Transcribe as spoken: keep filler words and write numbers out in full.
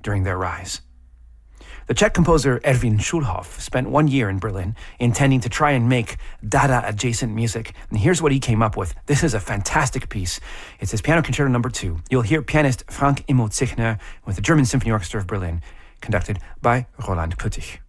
during their rise. The Czech composer Erwin Schulhoff spent one year in Berlin intending to try and make Dada-adjacent music, and here's what he came up with. This is a fantastic piece. It's his Piano Concerto number two. You'll hear pianist Frank Immo Zichner with the German Symphony Orchestra of Berlin, conducted by Roland Plüttich.